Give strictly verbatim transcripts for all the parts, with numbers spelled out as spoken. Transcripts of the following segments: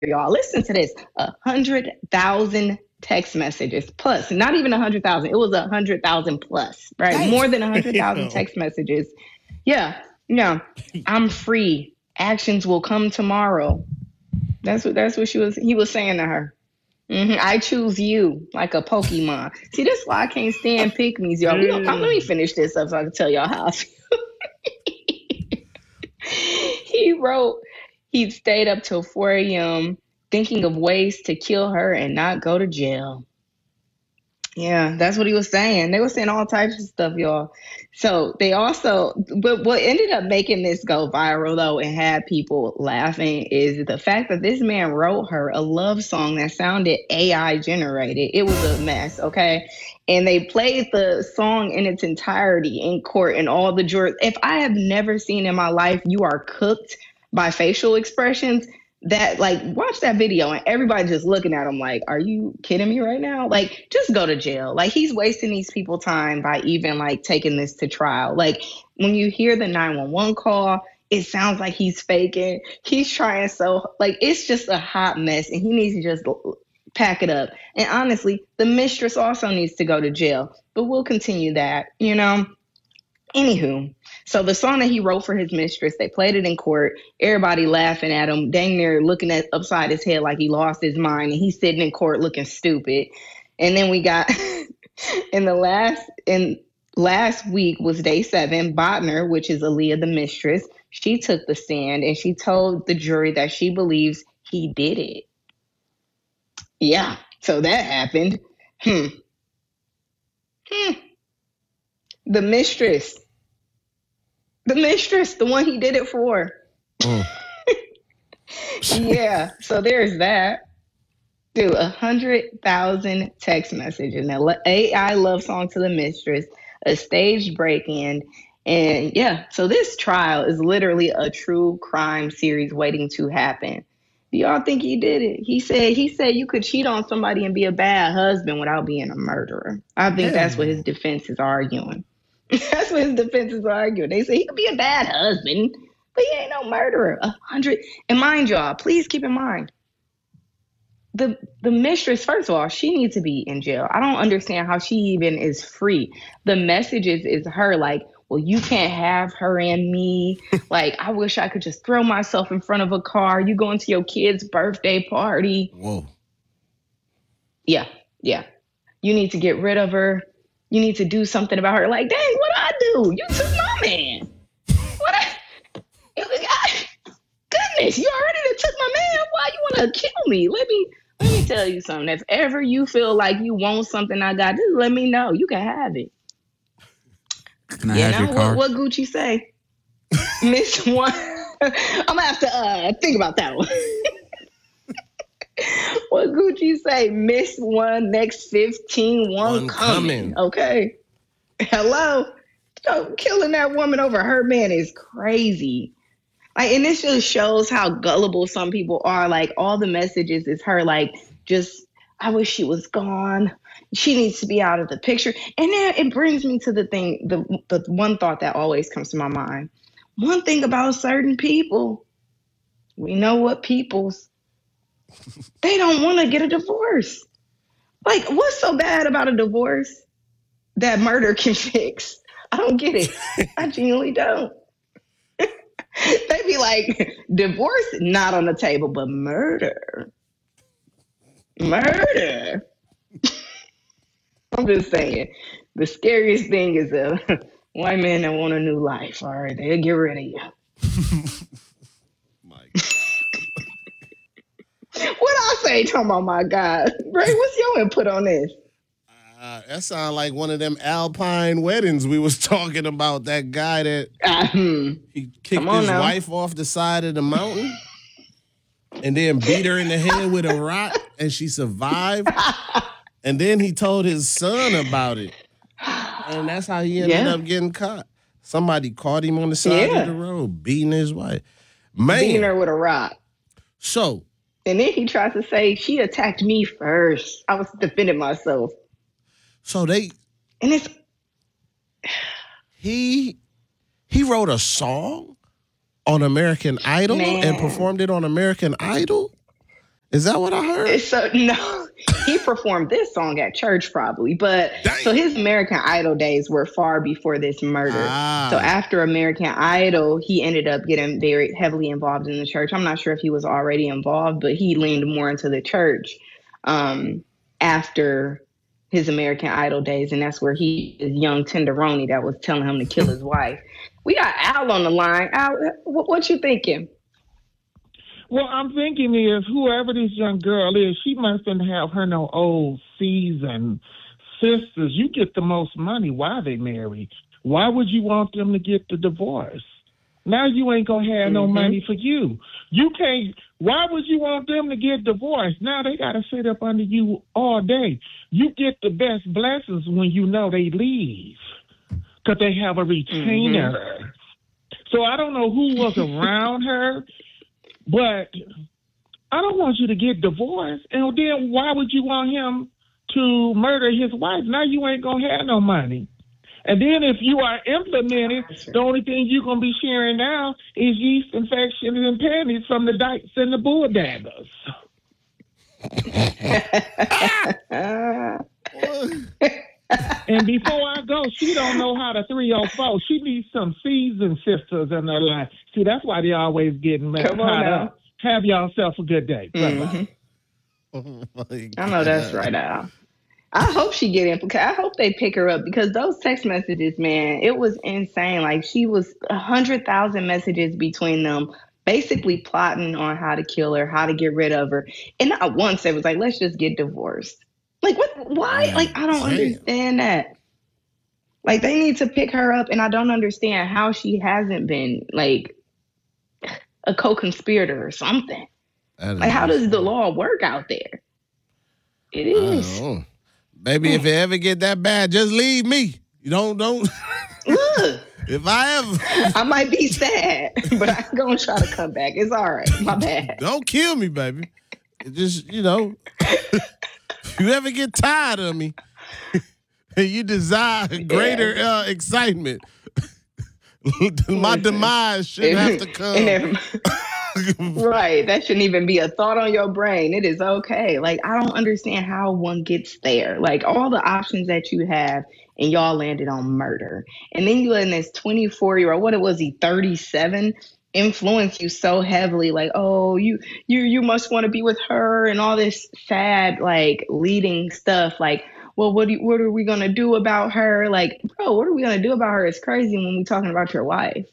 y'all. Listen to this: a hundred thousand text messages plus, not even a hundred thousand. It was a hundred thousand plus, right? More than a hundred thousand Damn. text messages. Yeah, yeah. I'm free. Actions will come tomorrow. That's what. That's what she was. He was saying to her. hmm I choose you like a Pokemon. See, that's why I can't stand pick-me's, y'all. We don't, um, let me finish this up so I can tell y'all how I feel. He wrote he stayed up till four a.m. thinking of ways to kill her and not go to jail. Yeah, that's what he was saying. They were saying all types of stuff, y'all. So they also, but what ended up making this go viral though and had people laughing is the fact that this man wrote her a love song that sounded A I generated. It was a mess, okay? And they played the song in its entirety in court and all the jurors. If I have never seen in my life you are cooked by facial expressions, that like watch that video and everybody just looking at him like, are you kidding me right now? Like, just go to jail. Like, he's wasting these people time by even like taking this to trial. Like, when you hear the nine one one call, it sounds like he's faking. He's trying so like it's just a hot mess and he needs to just pack it up. And honestly, the mistress also needs to go to jail. But we'll continue that, you know. Anywho, so the song that he wrote for his mistress, they played it in court. Everybody laughing at him, dang near looking at upside his head like he lost his mind, and he's sitting in court looking stupid. And then we got in the last in last week was day seven. Botner, which is Aaliyah the mistress, she took the stand and she told the jury that she believes he did it. Yeah, so that happened. Hmm. Hmm. The mistress. The mistress, the one he did it for. Mm. Yeah, so there's that. Dude, a hundred thousand text messages, an A I love song to the mistress, a staged break-in, and yeah, so this trial is literally a true crime series waiting to happen. Do y'all think he did it? He said he said you could cheat on somebody and be a bad husband without being a murderer. I think Hell that's what his defense is arguing. That's what his defense is arguing. They say he could be a bad husband, but he ain't no murderer. A hundred. And mind y'all, please keep in mind, the the mistress, first of all, she needs to be in jail. I don't understand how she even is free. The message is, is her like, well, you can't have her and me. Like, I wish I could just throw myself in front of a car. You going to your kid's birthday party. Whoa. Yeah, yeah. You need to get rid of her. You need to do something about her. Like, dang, what I do? You took my man. What I, I goodness, you already took my man. Why you want to kill me? Let me let me tell you something. If ever you feel like you want something I got, just let me know. You can have it. Can I you have know your car? What, what Gucci say? Miss one. I'm gonna have to uh, think about that one. What Gucci say? Miss one, next fifteen, one, one coming. coming. Okay. Hello. So killing that woman over her man is crazy. Like, and this just shows how gullible some people are. Like, all the messages is her like, just, I wish she was gone. She needs to be out of the picture. And then it brings me to the thing, the the one thought that always comes to my mind. One thing about certain people, we know what people's, they don't want to get a divorce. Like, what's so bad about a divorce that murder can fix? I don't get it. I genuinely don't. They be like, divorce not on the table, but murder. Murder. I'm just saying. The scariest thing is a white man that want a new life. All right, they'll get rid of you. My God. What I say, talking about my God. Ray, what's your input on this? Uh, that sounds like one of them Alpine weddings we was talking about. That guy that uh, he kicked his now. wife off the side of the mountain and then beat her in the head with a rock and she survived. And then he told his son about it. And that's how he ended yeah. up getting caught. Somebody caught him on the side yeah. of the road, beating his wife. Man. Beating her with a rock. So. And then he tries to say, she attacked me first. I was defending myself. So they, and it's he he wrote a song on American Idol Man. and performed it on American Idol. Is that what I heard? So no, he performed this song at church probably, but Dang. So his American Idol days were far before this murder. Ah. So after American Idol, he ended up getting very heavily involved in the church. I'm not sure if he was already involved, but he leaned more into the church um, after his American Idol days, and that's where he is young tenderoni that was telling him to kill his wife. We got Al on the line. Al, what, what you thinking? Well, I'm thinking is whoever this young girl is, she mustn't have her no old seasoned sisters. You get the most money. Why they married? Why would you want them to get the divorce? Now you ain't going to have mm-hmm. no money for you. You can't. Why would you want them to get divorced? Now they got to sit up under you all day. You get the best blessings when you know they leave because they have a retainer. Mm-hmm. So I don't know who was around her. But I don't want you to get divorced. And then why would you want him to murder his wife? Now you ain't going to have no money. And then if you are implementing, the only thing you're going to be sharing now is yeast infections and panties from the dykes and the bull daggers. And before I go, she don't know how to three oh four. She needs some seasoned sisters in her life. See, that's why they always getting messed up. Have yourself a good day. Mm-hmm. Oh I know that's right, Al. I hope she get in. I hope they pick her up because those text messages, man, it was insane. Like she was a hundred thousand messages between them, basically plotting on how to kill her, how to get rid of her. And not once it was like, let's just get divorced. Like, what? Why? Man, like, I don't damn. understand that. Like, they need to pick her up, and I don't understand how she hasn't been, like, a co-conspirator or something. Like, how does the law work out there? It is. Maybe if it ever get that bad, just leave me. You don't, don't. Look. If I ever. I might be sad, but I'm going to try to come back. It's all right. My bad. Don't kill me, baby. It just, you know. If you ever get tired of me and you desire greater yeah. uh, excitement, my demise shouldn't have to come. Right. That shouldn't even be a thought on your brain. It is okay. Like, I don't understand how one gets there. Like, all the options that you have, and y'all landed on murder. And then you let this twenty-four-year-old, what was he, thirty-seven, influence you so heavily, like, oh, you you you must want to be with her, and all this sad, like, leading stuff, like, well, what do you, what are we gonna do about her? Like, bro, what are we gonna do about her? It's crazy when we're talking about your wife.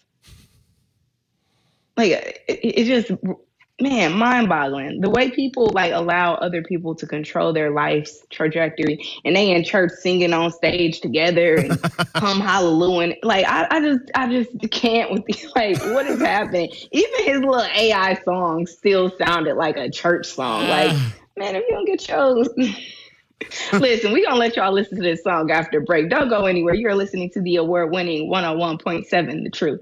Like, it, it just, man, mind-boggling. The way people, like, allow other people to control their life's trajectory, and they in church singing on stage together and hum hallelujah. Like, I, I just, I just can't with the, like, what is happening? Even his little A I song still sounded like a church song. Like, man, if you don't get yours. Listen, we're going to let y'all listen to this song after break. Don't go anywhere. You're listening to the award-winning one oh one point seven The Truth.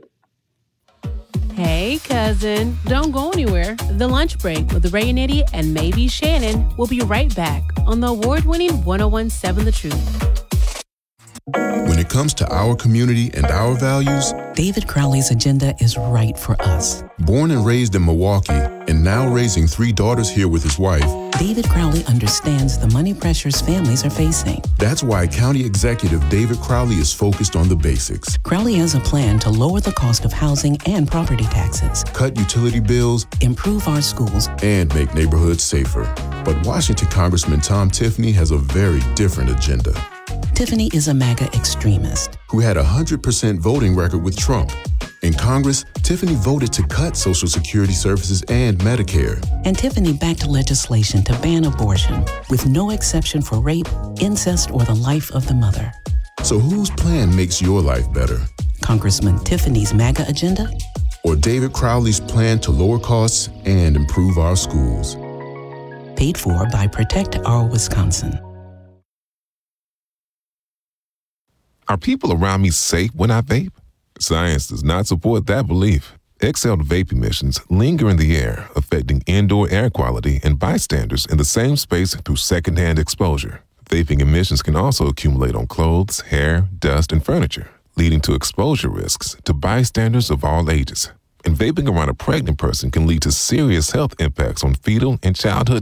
Hey, cousin. Don't go anywhere. The Lunch Break with Ray and Eddie and maybe Shannon will be right back on the award-winning one oh one point seven The Truth. When it comes to our community and our values, David Crowley's agenda is right for us. Born and raised in Milwaukee and now raising three daughters here with his wife, David Crowley understands the money pressures families are facing. That's why County Executive David Crowley is focused on the basics. Crowley has a plan to lower the cost of housing and property taxes, cut utility bills, improve our schools, and make neighborhoods safer. But Washington Congressman Tom Tiffany has a very different agenda. Tiffany is a MAGA extremist who had a one hundred percent voting record with Trump. In Congress, Tiffany voted to cut Social Security services and Medicare. And Tiffany backed legislation to ban abortion, with no exception for rape, incest, or the life of the mother. So whose plan makes your life better? Congressman Tiffany's MAGA agenda? Or David Crowley's plan to lower costs and improve our schools? Paid for by Protect Our Wisconsin. Are people around me safe when I vape? Science does not support that belief. Exhaled vape emissions linger in the air, affecting indoor air quality and bystanders in the same space through secondhand exposure. Vaping emissions can also accumulate on clothes, hair, dust, and furniture, leading to exposure risks to bystanders of all ages. And vaping around a pregnant person can lead to serious health impacts on fetal and childhood